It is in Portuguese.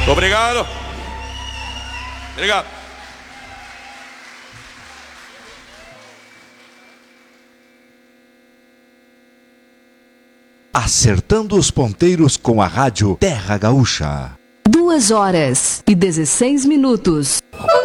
Obrigado. Obrigado. Acertando os ponteiros com a rádio Terra Gaúcha. 2 horas e 16 minutos.